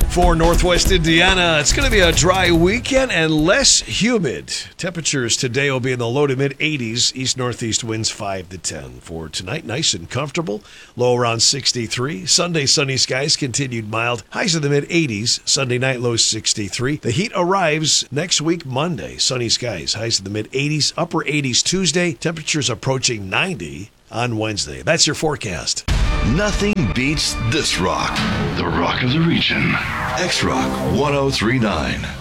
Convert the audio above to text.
For Northwest Indiana, it's going to be a dry weekend and less humid. Temperatures today will be in the low to mid 80s. East-northeast winds 5 to 10. For tonight, nice and comfortable. Low around 63. Sunday, sunny skies, continued mild. Highs in the mid 80s. Sunday night, low 63. The heat arrives next week, Monday. Sunny skies, highs in the mid 80s. Upper 80s Tuesday. Temperatures approaching 90 on Wednesday. That's your forecast. Nothing beats this rock. The rock of the region. X-Rock 1039.